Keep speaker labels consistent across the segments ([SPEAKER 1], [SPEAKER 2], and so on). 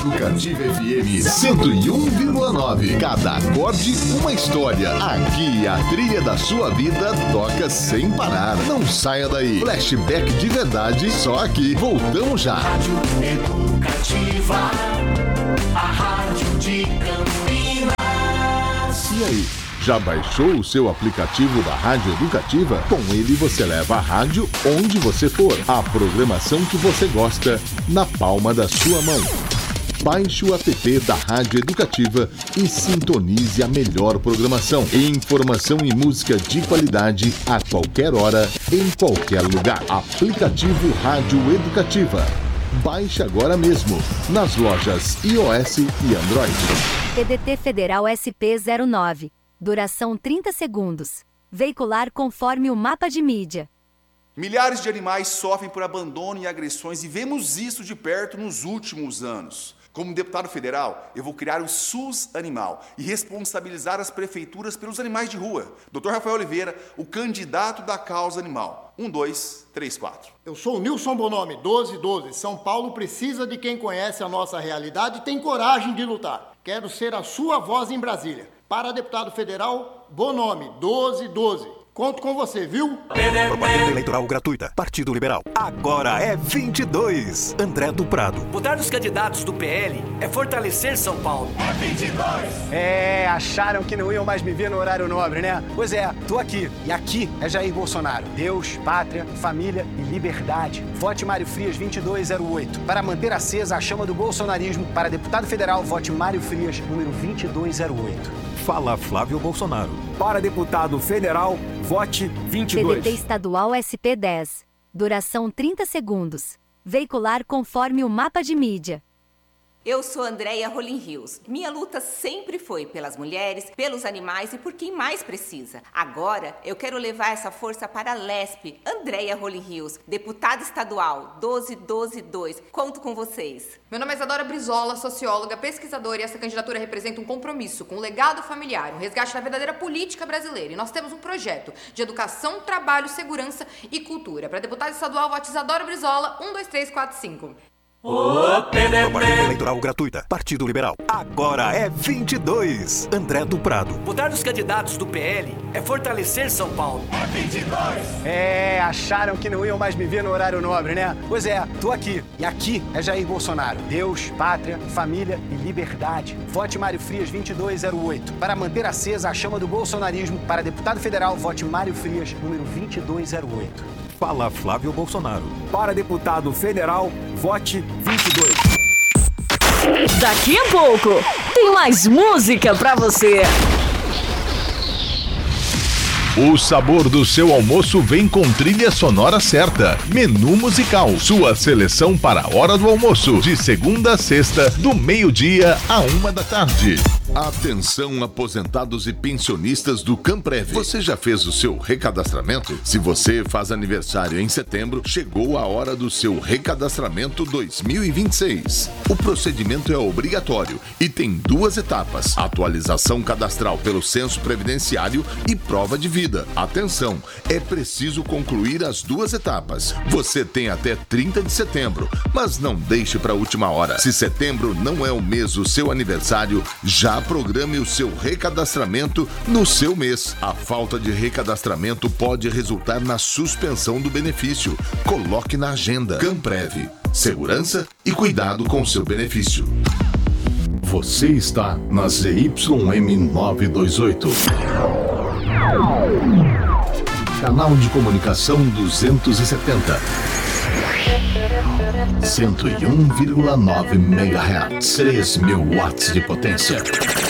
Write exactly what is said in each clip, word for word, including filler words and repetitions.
[SPEAKER 1] Educativa F M cento e um vírgula nove. Cada acorde, uma história. Aqui a trilha da sua vida toca sem parar. Não saia daí. Flashback de verdade, só aqui. Voltamos já.
[SPEAKER 2] Rádio Educativa, a rádio de Campinas.
[SPEAKER 1] E aí? Já baixou o seu aplicativo da Rádio Educativa? Com ele você leva a rádio onde você for. A programação que você gosta na palma da sua mão. Baixe o app da Rádio Educativa e sintonize a melhor programação. Informação e música de qualidade a qualquer hora, em qualquer lugar. Aplicativo Rádio Educativa. Baixe agora mesmo, nas lojas iOS e Android.
[SPEAKER 3] P D T Federal S P zero nove. Duração trinta segundos. Veicular conforme o mapa de mídia.
[SPEAKER 4] Milhares de animais sofrem por abandono e agressões e vemos isso de perto nos últimos anos. Como deputado federal, eu vou criar o SUS Animal e responsabilizar as prefeituras pelos animais de rua. doutor Rafael Oliveira, o candidato da causa animal. Um, dois, três, quatro.
[SPEAKER 5] Eu sou o Nilson Bonomi, doze doze. São Paulo precisa de quem conhece a nossa realidade e tem coragem de lutar. Quero ser a sua voz em Brasília. Para deputado federal, Bonomi, doze doze. Conto com você, viu?
[SPEAKER 6] Propaganda eleitoral gratuita. Partido Liberal. Agora é vinte e dois. André do Prado.
[SPEAKER 7] Votar nos candidatos do P L é fortalecer São Paulo.
[SPEAKER 5] É vinte e dois.
[SPEAKER 8] É, acharam que não iam mais me ver no horário nobre, né? Pois é, tô aqui. E aqui é Jair Bolsonaro. Deus, pátria, família e liberdade. Vote Mário Frias vinte e dois zero oito. Para manter acesa a chama do bolsonarismo, para deputado federal, vote Mário Frias, número vinte e dois zero oito.
[SPEAKER 6] Fala Flávio Bolsonaro.
[SPEAKER 9] Para deputado federal, vote vinte e dois.
[SPEAKER 3] P D T Estadual S P dez. Duração trinta segundos. Veicular conforme o mapa de mídia.
[SPEAKER 10] Eu sou Andréia Rolim Rios. Minha luta sempre foi pelas mulheres, pelos animais e por quem mais precisa. Agora, eu quero levar essa força para a L E S P. Andréia Rolim Rios, deputada estadual, doze doze dois. Conto com vocês.
[SPEAKER 11] Meu nome é Isadora Brizola, socióloga, pesquisadora, e essa candidatura representa um compromisso com o legado familiar, um resgate da verdadeira política brasileira. E nós temos um projeto de educação, trabalho, segurança e cultura. Para deputada estadual, vote Isadora Brizola, um dois três quatro cinco.
[SPEAKER 6] Propaganda eleitoral gratuita. Partido Liberal. Agora é vinte e dois. André do Prado.
[SPEAKER 7] Votar nos candidatos do P L é fortalecer São Paulo.
[SPEAKER 5] É vinte e dois.
[SPEAKER 8] É, acharam que não iam mais me ver no horário nobre, né? Pois é, tô aqui. E aqui é Jair Bolsonaro. Deus, pátria, família e liberdade. Vote Mário Frias vinte e dois zero oito. Para manter acesa a chama do bolsonarismo, para deputado federal, vote Mário Frias, número vinte e dois zero oito.
[SPEAKER 6] Fala Flávio Bolsonaro.
[SPEAKER 9] Para deputado federal, vote vinte e dois.
[SPEAKER 12] Daqui a pouco tem mais música pra você.
[SPEAKER 1] O sabor do seu almoço vem com trilha sonora certa. Menu musical, sua seleção para a hora do almoço, de segunda a sexta, do meio-dia a uma da tarde. Atenção, aposentados e pensionistas do Camprev. Você já fez o seu recadastramento? Se você faz aniversário em setembro, chegou a hora do seu recadastramento dois mil e vinte e seis. O procedimento é obrigatório e tem duas etapas: atualização cadastral pelo censo previdenciário e prova de vida. Atenção, é preciso concluir as duas etapas. Você tem até trinta de setembro, mas não deixe para a última hora. Se setembro não é o mês do seu aniversário, já programe o seu recadastramento no seu mês. A falta de recadastramento pode resultar na suspensão do benefício. Coloque na agenda. Camprev. Segurança e cuidado com seu benefício. Você está na Z Y M novecentos e vinte e oito. Canal de comunicação duzentos e setenta. cento e um vírgula nove megahertz. três mil watts de potência.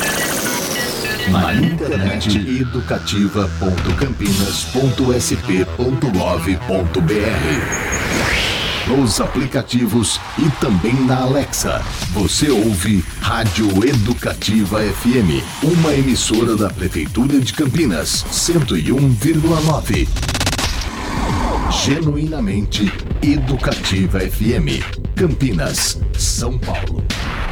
[SPEAKER 1] Na internet, educativa ponto campinas ponto s p ponto gov ponto b r. Nos aplicativos e também na Alexa. Você ouve Rádio Educativa F M, uma emissora da Prefeitura de Campinas, cento e um vírgula nove. Genuinamente Educativa F M, Campinas, São Paulo.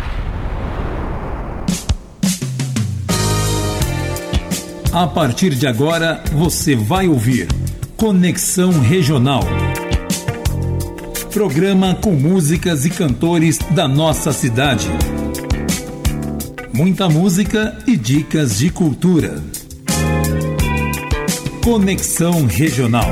[SPEAKER 13] A partir de agora, você vai ouvir Conexão Regional. Programa com músicas e cantores da nossa cidade. Muita música e dicas de cultura. Conexão Regional.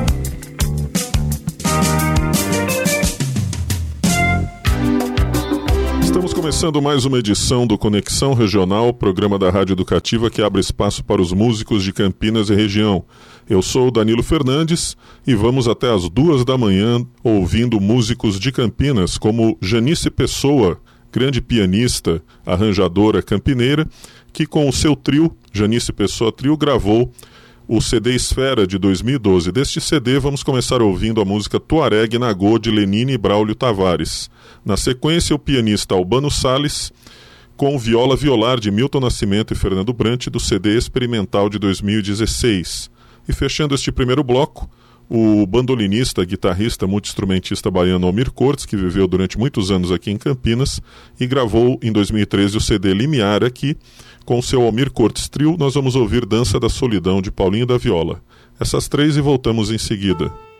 [SPEAKER 14] Estamos começando mais uma edição do Conexão Regional, programa da Rádio Educativa que abre espaço para os músicos de Campinas e região. Eu sou o Danilo Fernandes e vamos até as duas da manhã ouvindo músicos de Campinas, como Janice Pessoa, grande pianista, arranjadora campineira, que com o seu trio, Janice Pessoa Trio, gravou o C D Esfera de dois mil e doze. Deste C D vamos começar ouvindo a música Tuareg Nagô de Lenine e Braulio Tavares. Na sequência, o pianista Albano Salles, com Viola Violar de Milton Nascimento e Fernando Brant, do C D Experimental de dois mil e dezesseis. E fechando este primeiro bloco, o bandolinista, guitarrista, multi-instrumentista baiano Almir Cortes, que viveu durante muitos anos aqui em Campinas e gravou em dois mil e treze o C D Limiar aqui. Com o seu Almir Cortes Trio, nós vamos ouvir Dança da Solidão de Paulinho da Viola. Essas três e voltamos em seguida.